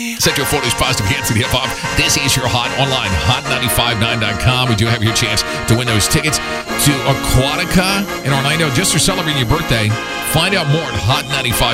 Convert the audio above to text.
Central Florida's positive hits and hip hop. This is your hot online, hot959.com. We do have your chance to win those tickets to Aquatica in Orlando just for celebrating your birthday. Find out more at hot95.